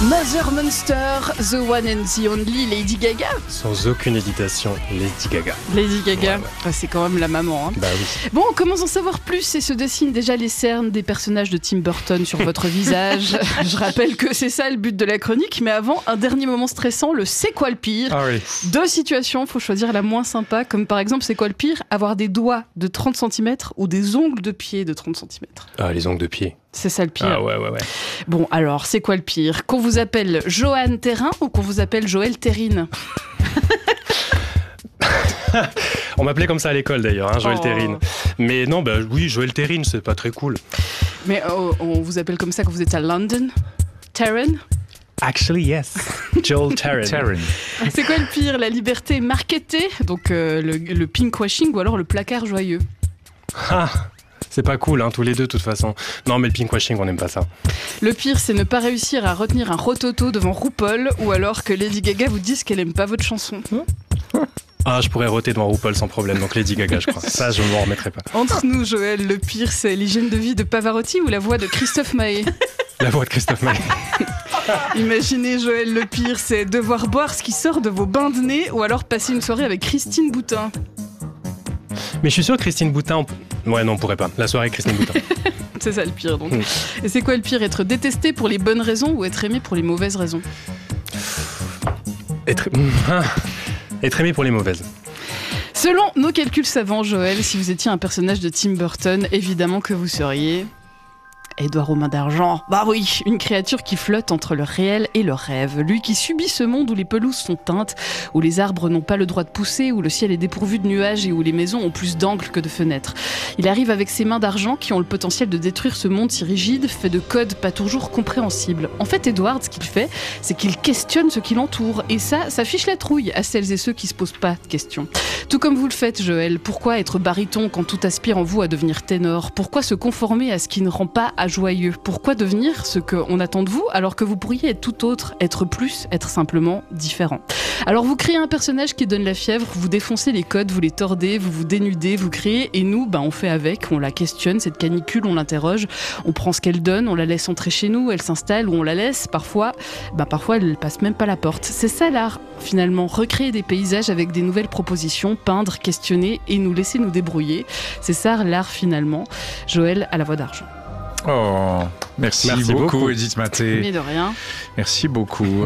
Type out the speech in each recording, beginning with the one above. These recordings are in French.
Mother Monster, The One and the Only, Lady Gaga. Sans aucune hésitation, Lady Gaga. Lady Gaga, Ouais. Ah, c'est quand même la maman. Hein. Bah oui. Bon, on commence à en savoir plus et se dessinent déjà les cernes des personnages de Tim Burton sur votre visage. Je rappelle que c'est ça le but de la chronique, mais avant, un dernier moment stressant, le c'est quoi le pire. Ah oui. 2 situations, faut choisir la moins sympa, comme par exemple, c'est quoi le pire? Avoir des doigts de 30 cm ou des ongles de pied de 30 cm. Ah, les ongles de pied. C'est ça le pire. Ah ouais. Bon, alors, c'est quoi le pire? Qu'on vous appelle Johan Terrin ou qu'on vous appelle Joël Terrine? On m'appelait comme ça à l'école d'ailleurs, Joël Oh. Terrine. Mais non, bah oui, Joël Terrine, c'est pas très cool. Mais on vous appelle comme ça quand vous êtes à London? Terran? Actually, yes. Joel Terrine. C'est quoi le pire? La liberté marketée, donc le pinkwashing, ou alors le placard joyeux? Ah, c'est pas cool, tous les deux de toute façon. Non, mais le pinkwashing, on n'aime pas ça. Le pire, c'est ne pas réussir à retenir un rototo devant RuPaul, ou alors que Lady Gaga vous dise qu'elle aime pas votre chanson. Ah, je pourrais roter devant RuPaul sans problème, donc Lady Gaga, je crois. Ça, je ne m'en remettrai pas. Entre nous, Joël, le pire, c'est l'hygiène de vie de Pavarotti ou la voix de Christophe Maé? La voix de Christophe Maé. Imaginez, Joël, le pire, c'est devoir boire ce qui sort de vos bains de nez, ou alors passer une soirée avec Christine Boutin. Mais je suis sûr que Christine Boutin... Ouais, non, on pourrait pas. La soirée avec Christine Boutin. C'est ça le pire, donc. Et c'est quoi le pire? Être détesté pour les bonnes raisons ou être aimé pour les mauvaises raisons? Être aimé pour les mauvaises. Selon nos calculs savants, Joël, si vous étiez un personnage de Tim Burton, évidemment que vous seriez... Édouard aux mains d'argent. Bah oui, une créature qui flotte entre le réel et le rêve. Lui qui subit ce monde où les pelouses sont teintes, où les arbres n'ont pas le droit de pousser, où le ciel est dépourvu de nuages et où les maisons ont plus d'angles que de fenêtres. Il arrive avec ses mains d'argent qui ont le potentiel de détruire ce monde si rigide, fait de codes pas toujours compréhensibles. En fait, Edward, ce qu'il fait, c'est qu'il questionne ce qui l'entoure. Et ça fiche la trouille à celles et ceux qui se posent pas de questions. Tout comme vous le faites, Joël. Pourquoi être baryton quand tout aspire en vous à devenir ténor? Pourquoi se conformer à ce qui ne rend pas joyeux? Pourquoi devenir ce qu'on attend de vous alors que vous pourriez être tout autre, être plus, être simplement différent? Alors vous créez un personnage qui donne la fièvre, vous défoncez les codes, vous les tordez, vous vous dénudez, vous créez, et nous, on fait avec, on la questionne, cette canicule, on l'interroge, on prend ce qu'elle donne, on la laisse entrer chez nous, elle s'installe ou on la laisse, parfois elle passe même pas la porte. C'est ça l'art, finalement, recréer des paysages avec des nouvelles propositions, peindre, questionner et nous laisser nous débrouiller. C'est ça l'art finalement. Joël à la voix d'argent. Oh, merci beaucoup, Edith Maté. Mais de rien. Merci beaucoup.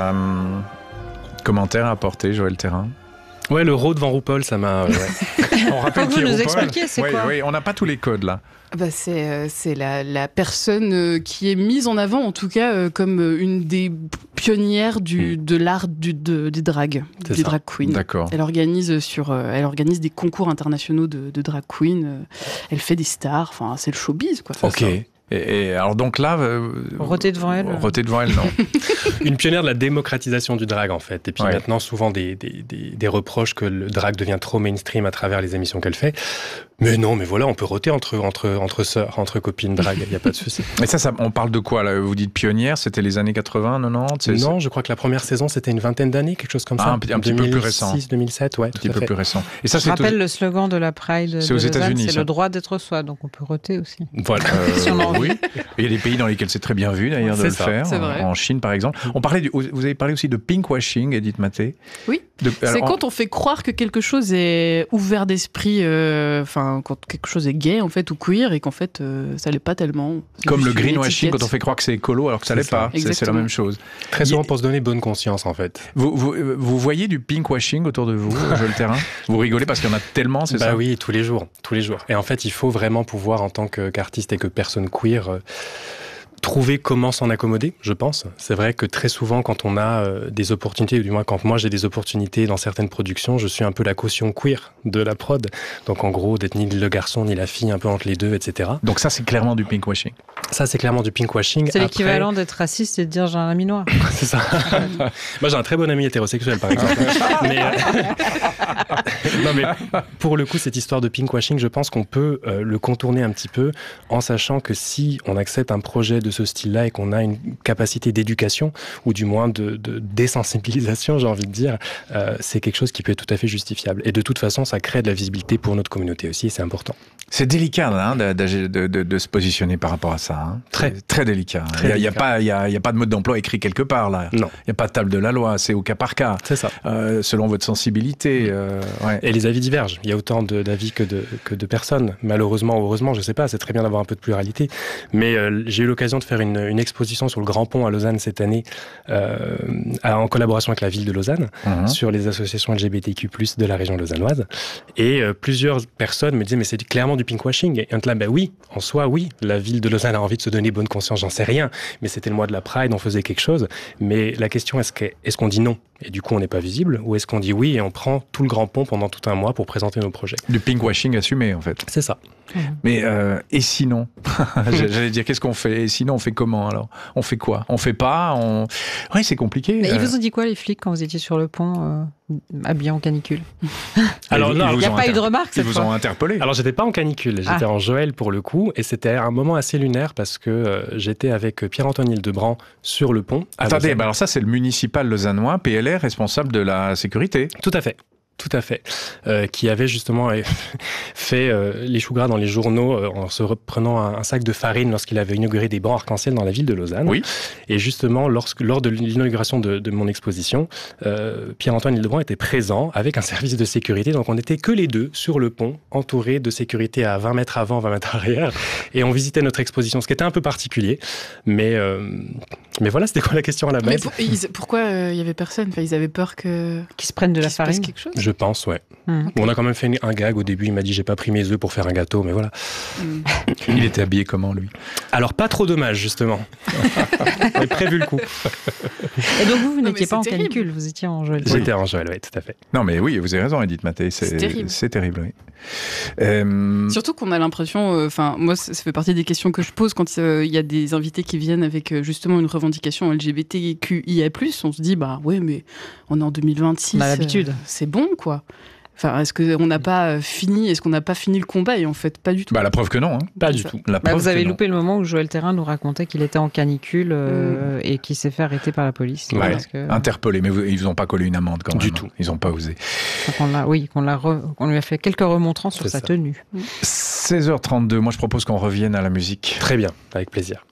Commentaire à apporter, Joël Terrine? Ouais, le raw devant RuPaul, ça m'a... On rappelle Faut que qui est vous nous RuPaul. expliquiez, c'est quoi? Oui, on n'a pas tous les codes là. C'est la personne qui est mise en avant, en tout cas, comme une des pionnières de l'art des drags, des drag queens. D'accord. Elle organise des concours internationaux de drag queens. Elle fait des stars. Enfin, c'est le showbiz, quoi. Ok. Et alors donc là... Roter devant elle. Roter devant elle, non. Une pionnière de la démocratisation du drag, en fait. Et puis maintenant, souvent, des reproches que le drag devient trop mainstream à travers les émissions qu'elle fait. Mais non, mais voilà, on peut roter entre sœurs, entre copines drag, il n'y a pas de souci. Et ça, on parle de quoi là? Vous dites pionnière, c'était les années 80, 90? Non, je crois que la première saison, c'était une vingtaine d'années, quelque chose comme ça. Un petit peu plus récent. 2006, 2007, ouais, Un petit peu plus récent. Et ça, Je rappelle le slogan de la Pride. C'est aux États-Unis, c'est ça. le droit d'être soi, donc on peut roter aussi. Voilà. Si on a envie. Oui. Il y a des pays dans lesquels c'est très bien vu d'ailleurs de C'est le ça, faire. c'est vrai. En Chine par exemple. Vous avez parlé aussi de pinkwashing, Edith Maté. Oui. C'est quand on fait croire que quelque chose est ouvert d'esprit, quand quelque chose est gay en fait ou queer et qu'en fait ça l'est pas tellement. Comme le juste une greenwashing étiquette. quand on fait croire que c'est écolo alors que ça l'est pas. C'est la Exactement. même chose. Très souvent pour se donner bonne conscience, en fait. Vous voyez du pinkwashing autour de vous, Joël Terrine? Vous rigolez parce qu'il y en a tellement, c'est ça? Bah oui, tous les jours. Et en fait, il faut vraiment pouvoir, en tant qu'artiste et que personne queer, trouver comment s'en accommoder, je pense. C'est vrai que très souvent, quand on a des opportunités, ou du moins quand moi j'ai des opportunités dans certaines productions, je suis un peu la caution queer de la prod. Donc en gros, d'être ni le garçon ni la fille, un peu entre les deux, etc. Donc ça, c'est clairement du pinkwashing. Ça, c'est clairement du pinkwashing. C'est l'équivalent d'être raciste et de dire j'ai un ami noir. C'est ça. Moi, j'ai un très bon ami hétérosexuel, par exemple. Non, mais pour le coup, cette histoire de pinkwashing, je pense qu'on peut le contourner un petit peu en sachant que si on accepte un projet de ce style-là et qu'on a une capacité d'éducation, ou du moins de désensibilisation, j'ai envie de dire, c'est quelque chose qui peut être tout à fait justifiable. Et de toute façon, ça crée de la visibilité pour notre communauté aussi, et c'est important. C'est délicat hein, de se positionner par rapport à ça. Hein. Très délicat. Il n'y a pas de mode d'emploi écrit quelque part là. Non. Il n'y a pas de table de la loi, c'est au cas par cas. C'est ça. Selon votre sensibilité. Ouais. Et les avis divergent. Il y a autant d'avis que de personnes. Malheureusement ou heureusement, je ne sais pas, c'est très bien d'avoir un peu de pluralité. Mais j'ai eu l'occasion de faire une exposition sur le Grand Pont à Lausanne cette année, en collaboration avec la ville de Lausanne, sur les associations LGBTQ+, de la région lausannoise. Et plusieurs personnes me disaient, mais c'est clairement du pinkwashing. Et on était là, ben oui, en soi, oui, la ville de Lausanne a envie de se donner bonne conscience, j'en sais rien, mais c'était le mois de la Pride, on faisait quelque chose. Mais la question, est-ce qu'on dit non et du coup on n'est pas visible, ou est-ce qu'on dit oui et on prend tout le Grand Pont pendant tout un mois pour présenter nos projets? Du pinkwashing assumé en fait. C'est ça. Mais et sinon j'allais dire qu'est-ce qu'on fait? Et sinon on fait comment alors? On fait quoi? On fait pas? Oui, c'est compliqué. Mais ils vous ont dit quoi les flics quand vous étiez sur le pont habillés en canicule? Alors non, il n'y a pas eu de remarque Ils cette vous fois. ont interpellé? Alors j'étais pas en canicule, j'étais en Joël pour le coup, et c'était un moment assez lunaire parce que j'étais avec Pierre-Antoine Hildebrand sur le pont. Attendez, alors ça c'est le municipal lausannois, PLR, responsable de la sécurité. Tout à fait. Qui avait justement fait les choux gras dans les journaux en se reprenant un sac de farine lorsqu'il avait inauguré des bancs arc-en-ciel dans la ville de Lausanne. Oui. Et justement, lors de l'inauguration de mon exposition, Pierre-Antoine Hildebrand était présent avec un service de sécurité. Donc on n'était que les deux sur le pont, entourés de sécurité à 20 mètres avant, 20 mètres arrière. Et on visitait notre exposition, ce qui était un peu particulier. Mais voilà, c'était quoi la question à la base? Mais pourquoi il y avait personne? Enfin, ils avaient peur qu'ils se prennent de la se passe farine. quelque chose. Je pense, ouais. Bon, on a quand même fait un gag au début. Il m'a dit j'ai pas pris mes œufs pour faire un gâteau, mais voilà. Il était habillé comment lui? Alors pas trop dommage justement. On avait prévu le coup. Et donc vous n'étiez c'est pas en terrible. canicule, vous étiez en Joël. J'étais en Joël, oui, tout à fait. Non mais oui, vous avez raison Edith Mattei, C'est terrible. C'est terrible, oui. Surtout qu'on a l'impression, moi ça fait partie des questions que je pose quand il y a des invités qui viennent avec justement une revendication LGBTQIA+, on se dit bah ouais mais on est en 2026, On a l'habitude. C'est bon quoi. Enfin, est-ce qu'on n'a pas fini le combat? Et en fait, pas du tout. Bah la preuve que non. Hein. Pas du tout. La preuve Vous avez que non. loupé le moment où Joël Thérin nous racontait qu'il était en canicule et qu'il s'est fait arrêter par la police. Ouais, Parce que... interpellé, mais ils vous ont pas collé une amende quand même. Du tout. Ils n'ont pas osé. Donc qu'on lui a fait quelques remontrances sur C'est sa ça. tenue. 16h32, moi je propose qu'on revienne à la musique. Très bien, avec plaisir.